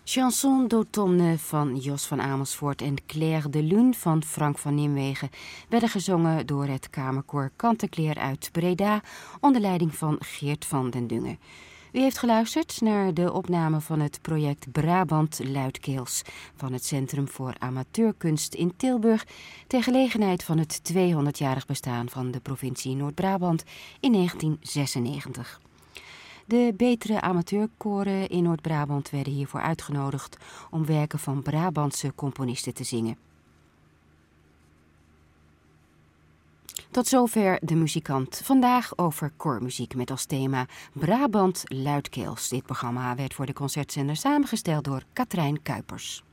Chanson d'automne van Jos van Amersfoort en Claire de Lune van Frank van Nimwegen werden gezongen door het kamerkoor Kantekleer uit Breda onder leiding van Geert van den Dungen. U heeft geluisterd naar de opname van het project Brabant Luidkeels van het Centrum voor Amateurkunst in Tilburg ter gelegenheid van het 200-jarig bestaan van de provincie Noord-Brabant in 1996. De betere amateurkoren in Noord-Brabant werden hiervoor uitgenodigd om werken van Brabantse componisten te zingen. Tot zover de muzikant. Vandaag over koormuziek met als thema Brabant Luidkeels. Dit programma werd voor de concertzender samengesteld door Katrijn Kuipers.